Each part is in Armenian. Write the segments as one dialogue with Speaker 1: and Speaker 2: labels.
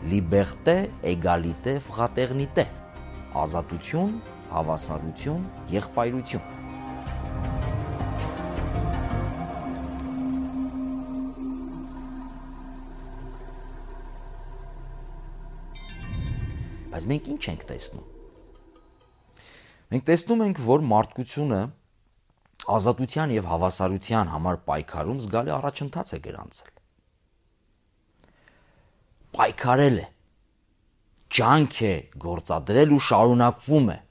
Speaker 1: Liberté, égalité, fraternité, ազատություն, հավասարություն, եղբայրություն։ Բայց մենք ինչ ենք տեսնում։ Մենք տեսնում ենք, որ մարդկությունը ազատության եւ հավասարության համար պայքարում զգալի առաջընթաց է գրանցել։ Պայքարել է, ջանք է գործադրել ու շարունակվում է։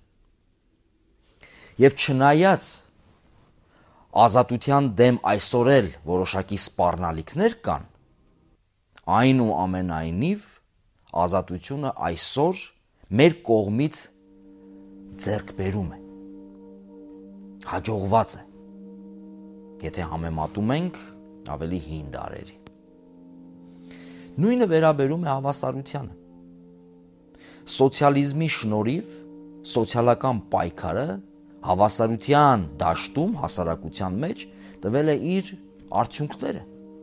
Speaker 1: Եվ չնայած ազատության դեմ այսօր էլ որոշակի սպառնալիքներ կան, այնուամենայնիվ ազատությունը այսօր մեր կողմից ձեռքբերում է, հաջողված է, եթե համեմատում ենք ավելի հին դարերի։ Նույնը վերաբերում է հավասարությանը։ Սոցիալիզմի շնորհիվ սոցիալական պայքարը հավասարության դաշտում հասարակության մեջ տվել է իր արդյունքները։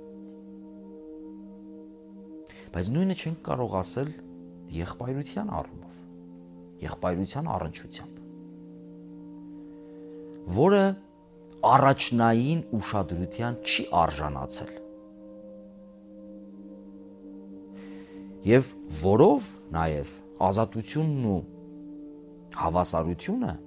Speaker 1: Բայց նույնը չենք կարող ասել եղբայրության առումով, եղբայրության առնչությամբ, որը առաջնային ուշադրության չի արժանացել եւ որով նաեւ ազատությունն ու հավասարությունը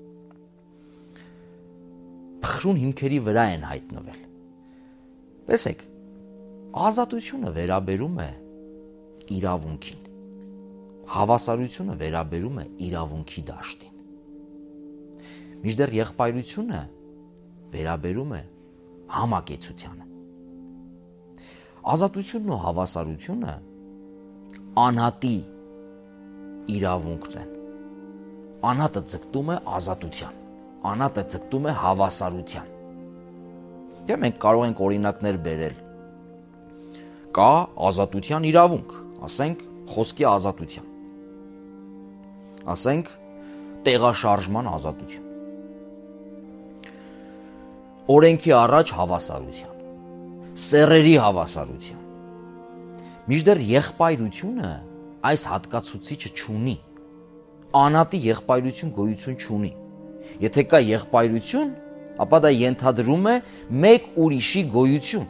Speaker 1: փխրուն հիմքերի վրա են հայտնվել։ Տեսեք, ազատությունը վերաբերում է իրավունքին, հավասարությունը վերաբերում է իրավունքի դաշտին, մինչդեռ եղբայրությունը վերաբերում է համակեցությանը։ Ազատությունն ու հավասարությունը անհատի իրավունքն են։ Անհատը ձգտում է ազատության, անհատը ձգտում է հավասարության։ Եվ մենք կարող ենք օրինակներ բերել։ Կա ազատության իրավունք, ասենք խոսքի ազատության, ասենք տեղաշարժման ազատություն, օրենքի առաջ հավասարության, սեռերի հավասարության։ Մինչդեռ եղբայրությունը այս հատկացուցիչը չունի, անհատի եղբայրություն գոյություն չունի։ Եթե կա եղբայրություն, ապա դա ենթադրում է մեկ ուրիշի գոյություն։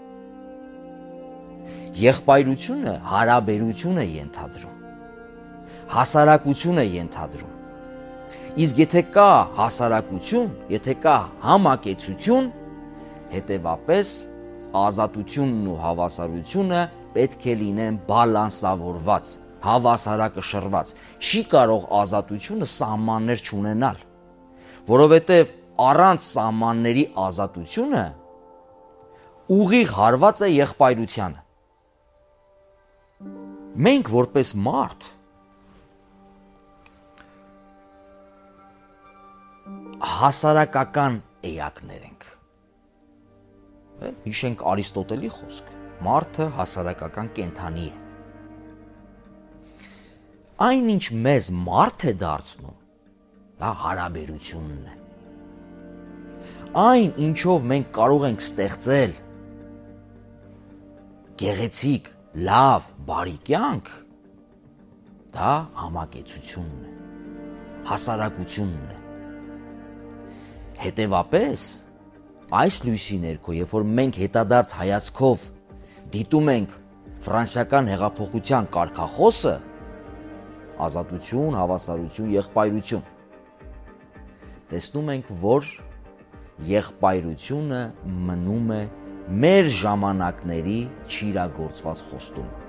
Speaker 1: Եղբայրությունը հարաբերություն է ենթադրում, հասարակություն է ենթադրում։ Իսկ եթե կա հասարակություն, եթե կա համակեցություն, հետևապես ազատությունն ու հավասարությունը պետք է լինեն բալանսավորված, հավասարակշռված։ Չի կարող ազատությունը սահմաններ չունենալ, որովհետև առանց սահմանների ազատությունը ուղիղ հարված է եղբայրությանը։ Մենք որպես մարդ հասարակական էակներ ենք։ Հիշենք Արիստոտելի խոսք, մարդը հասարակական կենդանի է։ Այն ինչ մեզ մարդ է դարձնում, դա հարաբերությունն է։ Այն ինչով մենք կարող ենք ստեղծել գեղեցիկ, լավ, բարի կյանք, դա համակեցությունն է, հասարակությունն է։ Հետևապես, այս լույսի ներքո, երբ որ մենք հետադարձ հայացքով դիտում ենք ֆրանսիական հեղափոխության կարգախոսը, ազատություն, հավասարություն, եղբայրություն, տեսնում ենք, որ եղբայրությունը մնում է մեր ժամանակների չիրագործված խոստում։